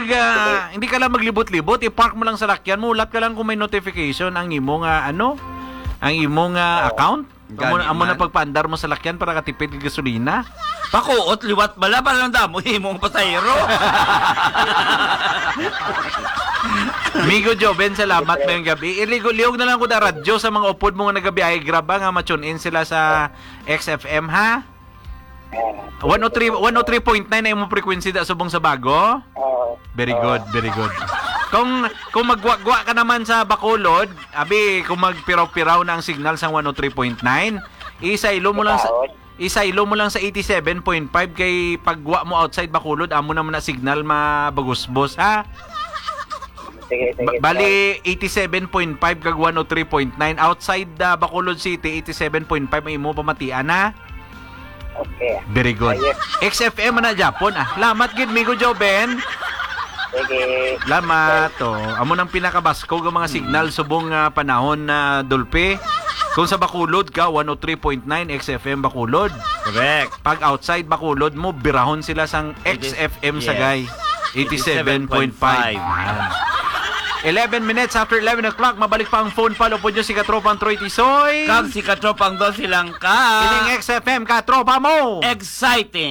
hindi ka lang maglibot-libot, i-park mo lang sa lakyan mo, ulat ka lang kung may notification ang imong account. Amo na pagpaandar mo sa lakyan para katipid ng gasolina. Pakuot, liwat bala, parang damo, himong pasahero. Migo Joben, salamat mayong gabi. Liog na lang ko na radyo sa mga upod mo nga nagabiyahe. Graba nga ma-tune in sila sa XFM, ha? 103.9 na yung frequency da subong sa bago. Very good, very good. Kung magwagwa ka naman sa Bacolod, abi kung magpiraw-piraw na ang signal sa 103.9, isailo mo lang sa 87.5 kay pagwa mo outside Bacolod, amo naman na signal mabagusbos, ha? Sige. Bali 87.5 kag 103.9 outside Bacolod City, 87.5 ay mo pamatian, ha? Okay. Very good. XFM na Japon, Lamat gid Migo Joben. Sige. Lamat. Amo nang pinakabasko ng mga signal subong panahon na dulpe. Kung sa Bacolod ka 103.9 XFM Bacolod. Correct. Pag outside Bacolod mo birahon sila sang XFM Sagay 87.5. 11 minutes after 11 o'clock, mabalik pa ang phone palo po nyo si Katropang Troy Tisoy. Kag si Katropang Don silang ka. Ining XFM Katropa mo. Exciting.